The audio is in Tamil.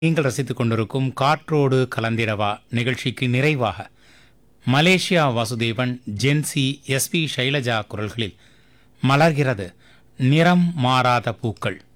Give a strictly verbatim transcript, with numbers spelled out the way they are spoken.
நீங்கள் ரசித்துக் கொண்டிருக்கும் காற்றோடு கலந்திடவா நிகழ்ச்சிக்கு நிறைவாக Malaysia Vasudevan, gen Z, S B Shailaja குரல்களில் மலர்கிறது நிறம் மாறாத பூக்கள்.